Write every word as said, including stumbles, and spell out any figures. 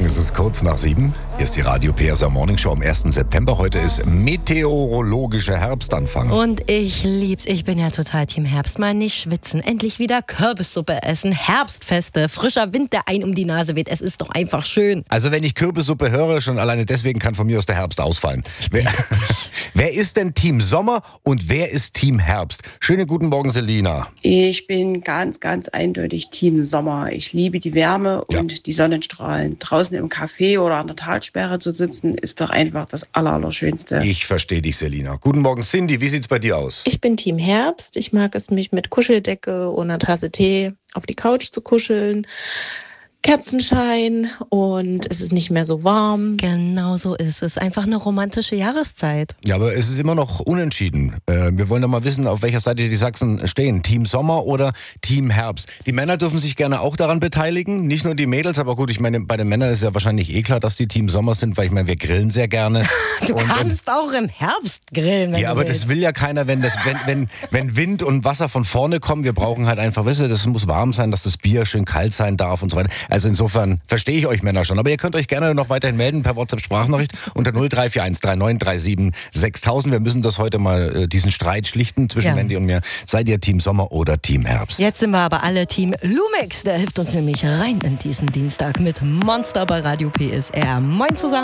Es ist kurz nach sieben. Hier ist die Radio P S R Morning Show am ersten September. Heute ist meteorologischer Herbstanfang. Und ich lieb's. Ich bin ja total Team Herbst. Mal nicht schwitzen. Endlich wieder Kürbissuppe essen. Herbstfeste. Frischer Wind, der ein um die Nase weht. Es ist doch einfach schön. Also wenn ich Kürbissuppe höre, schon alleine deswegen kann von mir aus der Herbst ausfallen. Wer, wer ist denn Team Sommer und wer ist Team Herbst? Schönen guten Morgen, Selina. Ich bin ganz, ganz eindeutig Team Sommer. Ich liebe die Wärme und ja. die Sonnenstrahlen. Draußen im Café oder an der Talsperre zu sitzen, ist doch einfach das Aller, Allerschönste. Ich verstehe dich, Selina. Guten Morgen, Cindy. Wie sieht's bei dir aus? Ich bin Team Herbst. Ich mag es, mich mit Kuscheldecke und einer Tasse Tee auf die Couch zu kuscheln. Kerzenschein und es ist nicht mehr so warm. Genau so ist es. Einfach eine romantische Jahreszeit. Ja, aber es ist immer noch unentschieden. Äh, wir wollen doch mal wissen, auf welcher Seite die Sachsen stehen. Team Sommer oder Team Herbst. Die Männer dürfen sich gerne auch daran beteiligen. Nicht nur die Mädels, aber gut, ich meine, bei den Männern ist ja wahrscheinlich eh klar, dass die Team Sommer sind, weil ich meine, wir grillen sehr gerne. Du und, kannst auch im Herbst grillen, wenn Ja, du aber willst. das will ja keiner, wenn, das, wenn, wenn, wenn Wind und Wasser von vorne kommen. Wir brauchen halt einfach, weißt du, das muss warm sein, dass das Bier schön kalt sein darf und so weiter. Also insofern verstehe ich euch Männer schon. Aber ihr könnt euch gerne noch weiterhin melden per WhatsApp-Sprachnachricht unter null drei vier eins drei neun drei sieben sechstausend. Wir müssen das heute mal, äh, diesen Streit schlichten zwischen Ja. Mandy und mir. Seid ihr Team Sommer oder Team Herbst? Jetzt sind wir aber alle Team Lumix. Der hilft uns nämlich rein in diesen Dienstag mit Monster bei Radio P S R. Moin zusammen.